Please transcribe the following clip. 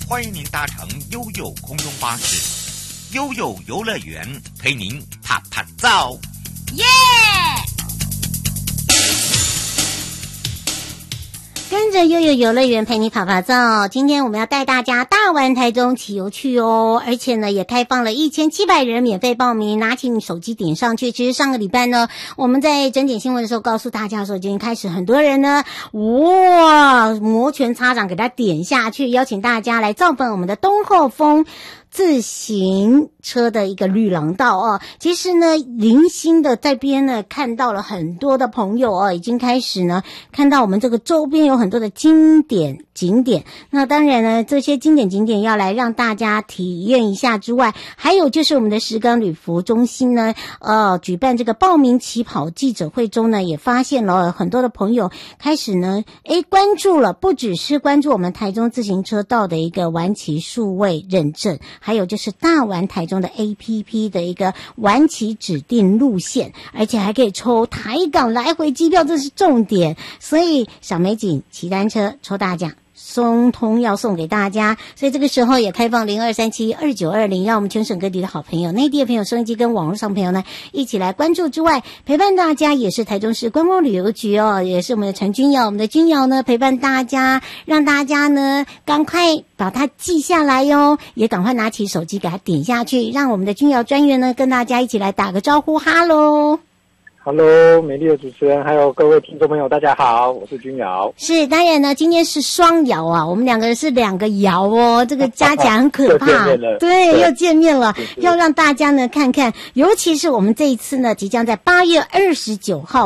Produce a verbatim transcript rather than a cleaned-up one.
欢迎您搭乘悠悠空中巴士，悠悠游乐园陪您啪啪照。 耶！ 跟着悠悠游乐园陪你跑跑照，今天我们要带大家大玩台中骑游去哦，而且呢也开放了一千七百人免费报名，拿起你手机点上去。其实上个礼拜呢，我们在整点新闻的时候告诉大家的时候，已经开始很多人呢，哇，摩拳擦掌给他点下去，邀请大家来造访我们的东后峰自行车的一个绿廊道哦。其实呢，零星的在边呢看到了很多的朋友哦，已经开始呢看到我们这个周边有很多的经典景点。那当然呢，这些经典景点要来让大家体验一下之外，还有就是我们的石冈旅服中心呢，呃，举办这个报名起跑记者会中呢，也发现了很多的朋友开始呢，诶，关注了，不只是关注我们台中自行车道的一个玩骑数位认证。还有就是大玩台中的 A P P 的一个玩骑指定路线，而且还可以抽台港来回机票，这是重点。所以小美景骑单车抽大奖，通通要送给大家。所以这个时候也开放零二三七二九二零，让我们全省各地的好朋友、内地的朋友、收音机跟网络上朋友呢一起来关注之外，陪伴大家也是台中市观光旅游局哦，也是我们的陈君瑶，我们的君瑶呢陪伴大家，让大家呢赶快把它记下来哟，也赶快拿起手机给它点下去，让我们的君瑶专员呢跟大家一起来打个招呼，哈喽。 Hello， 美丽的主持人，还有各位听众朋友，大家好，我是君瑶。 是，当然呢，今天是双瑶啊，我们两个人是两个瑶哦，这个加起来很可怕。对，对，又见面了，要让大家呢看看，尤其是我们这一次呢，即将在八月二十九号。